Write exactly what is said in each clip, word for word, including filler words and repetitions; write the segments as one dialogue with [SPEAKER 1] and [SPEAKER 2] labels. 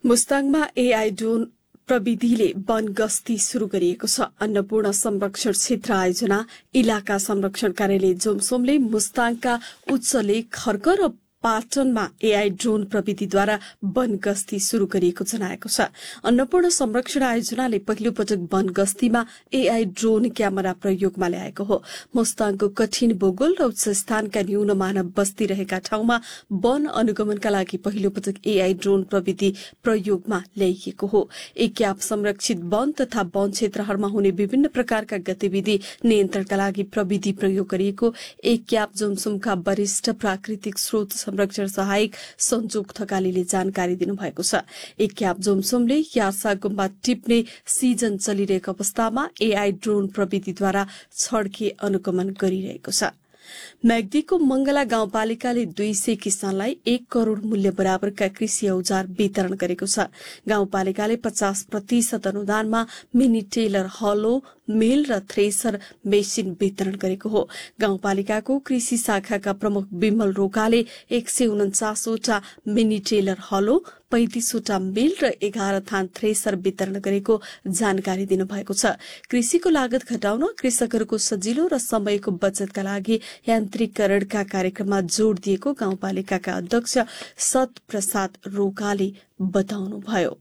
[SPEAKER 1] मुस्ताङमा AI drone प्रविधिले वन गस्ती शुरू गरिएको छ। अन्नपूर्ण संरक्षण क्षेत्र आयोजना इलाका संरक्षण कार्यालय जोमसोमले मुस्ताङका उच्चले खर्क र पाटनमा एआई ड्रोन प्रविधिद्वारा वन गस्ती शुरू गरिएको जनाएको छ। अन्नपूर्ण संरक्षण आयोजनाले पहिलो पटक वन गस्तीमा एआई ड्रोन क्यामेरा प्रयोगमा ल्याएको हो। मुस्ताङको कठिन भूगोल र उच्च स्थानका न्यून मानव बस्ती रहेका ठाउँमा वन अनुगमनका लागि पहिलो पटक एआई ड्रोन प्रविधि प्रयोगमा ल्याइएको हो। एक क्याप संरक्षित वन तथा वन क्षेत्रहरूमा हुने विभिन्न प्रकारका गतिविधि नियन्त्रणका लागि प्रविधि प्रयोग गरिएको एक क्याप जोमसोमका वरिष्ठ प्राकृतिक स्रोत संरक्षण सहायक संजोग थकालीले जानकारी दिनुभएको छ। एक क्याप जोमसोमले यार्सा गुम्बा टिप्ने सिजन चलिरहेको अवस्थामा एआई ड्रोन प्रविधिद्वारा छड्के अनुगमन गरिरहेको छ। म्याग्दीको मंगला गाउँपालिकाले दुई सय किसानलाई एक करोड़ मूल्य बराबरका कृषि औजार वितरण गरेको छ। गाउँपालिकाले पचास प्रतिशत अनुदानमा मिनी टेलर, हलो, मिल र थ्रेसर मेसिन वितरण गरेको हो। गाउँपालिकाको कृषि शाखाका प्रमुख विमल रोकाले एक सय उन्चासवटा मिनी टेलर हलो, पैंतिसवटा मिल र एघार थान थ्रेसर वितरण गरेको जानकारी दिनुभएको छ। कृषिको लागत घटाउन, कृषकहरूको सजिलो र समयको बचतका लागि यान्त्रिकरणका कार्यक्रममा जोड़ दिएको गाउँपालिकाका अध्यक्ष सत प्रसाद रोकाले बताउनुभयो।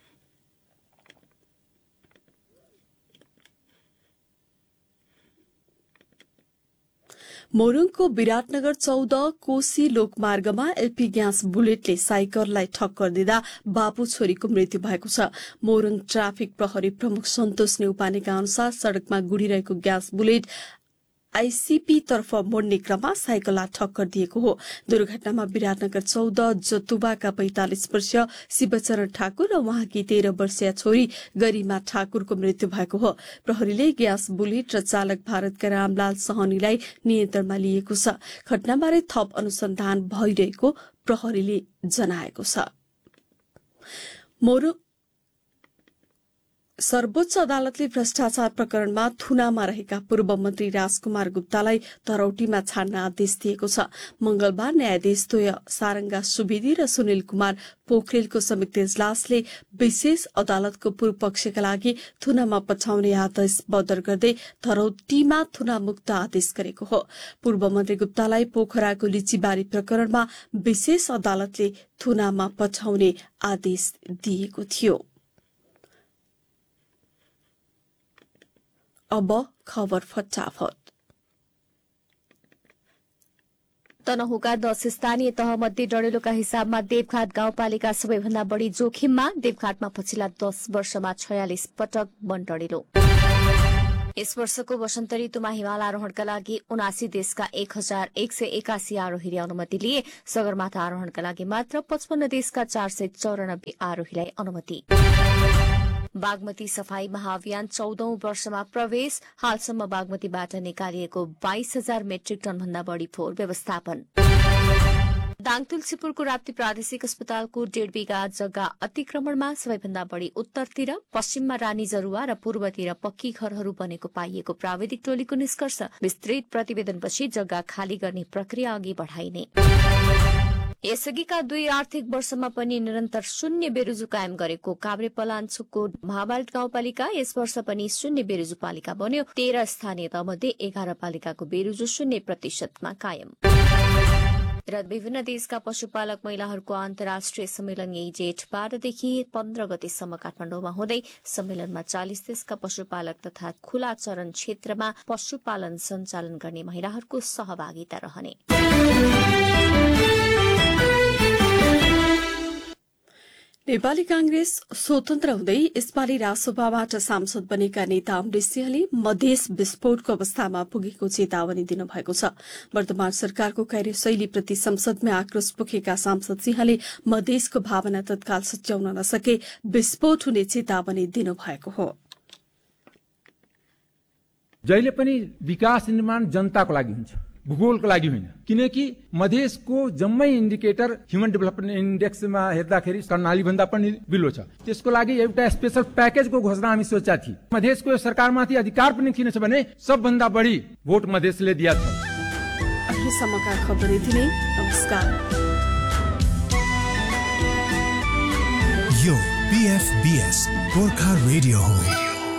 [SPEAKER 1] मोरङको विराटनगर चौध कोशी लोकमार्गमा एलपी ग्यास बुलेटले साइकललाई ठक्कर दिँदा बाबु छोरीको मृत्यु भएको छ। मोरङ ट्राफिक प्रहरी प्रमुख सन्तोष नेउपानेका अनुसार सड़कमा गुडिरहेको ग्यास बुलेट आईसीपी तर्फ मोड्ने क्रममा साइकललाई ठक्कर दिएको हो। दुर्घटनामा विराटनगर चौध जतुबाका पैंतालिस वर्षीय शिवचरण ठाकुर र उहाँकी तेह्र वर्षीय छोरी गरिमा ठाकुरको मृत्यु भएको हो। प्रहरीले ग्यास बुलेट र चालक भारतका रामलाल सहनीलाई नियन्त्रणमा लिएको छ। घटनाबारे थप अनुसन्धान भइरहेको प्रहरीले जनाएको छ। मोरो सर्वोच्च अदालतले भ्रष्टाचार प्रकरणमा थुनामा रहेका पूर्व मन्त्री राजकुमार गुप्तालाई तरौटीमा छाड्न आदेश दिएको छ। मंगलबार न्यायाधीश द्वय सारंगा सुवेदी र सुनिल कुमार पोखरेलको संयुक्त इजलासले विशेष अदालतको पूर्व पक्षका लागि थुनामा पठाउने आदेश बदर गर्दै तरौटीमा थुनामुक्त आदेश गरेको हो। पूर्व मन्त्री गुप्तालाई पोखराको लिचीबारी प्रकरणमा विशेष अदालतले थुनामा पठाउने आदेश दिएको थियो। अब खबर फटाफट।
[SPEAKER 2] तनहुका दश स्थानीय तहमध्ये डडेलोका हिसाबमा देवघाट गाउँपालिका सबैभन्दा बढ़ी जोखिममा। देवघाटमा पछिल्ला दश वर्षमा छयालिस पटक वन डढेलो। यस वर्षको वसन्त ऋतुमा हिमाल आरोहणका लागि उनासी देशका एक हजार एक सय एकासी आरोहीले अनुमति लिए। सगरमाथा आरोहणका लागि मात्र पचपन्न देशका चार सय चौरानब्बे आरोहीलाई अनुमति। बागमती सफाई महाअभियान चौधौं वर्षमा प्रवेश। हालसम्म बागमतीबाट निकालिएको बाइस हजार मेट्रिक टन भन्दा बढ़ी फोहोर व्यवस्थापन। दाङ तुलसीपुरको राप्ती प्रादेशिक अस्पतालको डेढ़ बिघा जग्गा अतिक्रमणमा सबैभन्दा बढ़ी उत्तरतिर, पश्चिममा रानी जरुवा र पूर्वतिर पक्की घरहरू बनेको पाइएको प्राविधिक टोलीको निष्कर्ष। विस्तृत प्रतिवेदनपछि जग्गा खाली गर्ने प्रक्रिया अघि बढ़ाइने। यसअघिका दुई आर्थिक वर्षमा पनि निरन्तर शून्य बेरोजु कायम गरेको काभ्रे पलाञ्चोकको महाभारत गाउँपालिका यस वर्ष पनि शून्य बेरोजु पालिका बन्यो। तेह्र स्थानीय मध्ये एघार पालिकाको बेरोजु शून्य प्रतिशतमा कायम। र विभिन्न देशका पशुपालक महिलाहरूको अन्तर्राष्ट्रिय सम्मेलन यही जेठ बाह्रदेखि पन्ध्र गतेसम्म काठमाडौँमा हुँदै। सम्मेलनमा चालिस देशका पशुपालक तथा खुला चरण क्षेत्रमा पशुपालन सञ्चालन गर्ने महिलाहरूको सहभागिता रहने।
[SPEAKER 1] नेपाली कांग्रेस स्वतन्त्र हुँदै यसपालि रासोपाबाट सांसद बनेका नेता अमरेश सिंहले मधेस विस्फोटको अवस्थामा पुगेको चेतावनी दिनुभएको छ। वर्तमान सरकारको कार्यशैलीप्रति संसदमा आक्रोश पोखेका सांसद सिंहले मधेसको भावना तत्काल सच्याउन नसके विस्फोट हुने चेतावनी दिनुभएको हो।
[SPEAKER 3] जहिले पनि विकास निर्माण जनताको लागि हुन्छ, भूगोलको लागि होइन। किनकि मधेसको जम्मै इन्डिकेटर ह्युमन डेभलपमेन्ट इन्डेक्समा हेर्दाखेरि कर्णाली भन्दा पनि बिलो छ। त्यसको लागि एउटा स्पेशल प्याकेजको घोषणा हामी सोचेका थियौँ। मधेसको यो सरकारमाथि अधिकार पनि किन छ भने सबभन्दा बढी भोट मधेसले दिया छ।
[SPEAKER 1] अहिलेसम्मका खबर यति नै। नमस्कार।
[SPEAKER 4] यो पीएफबीएस गोर्खा रेडियो हो।